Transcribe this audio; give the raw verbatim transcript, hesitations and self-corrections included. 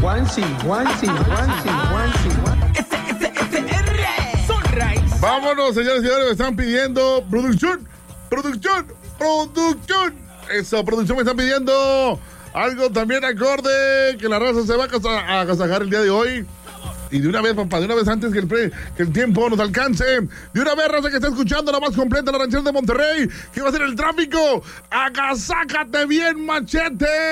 Juansi, Juansi, Juansi, Juansi. Sunrise. Vámonos, señores y señores, me están pidiendo producción, producción, producción. Eso, producción, me están pidiendo algo también acorde, que la raza se va a casa- a agasajar el día de hoy. Y de una vez, papá, de una vez antes que el, pre, que el tiempo nos alcance. De una vez, raza que está escuchando la más completa, la ranchera de Monterrey, que va a ser el tráfico. Agasájate bien, machete.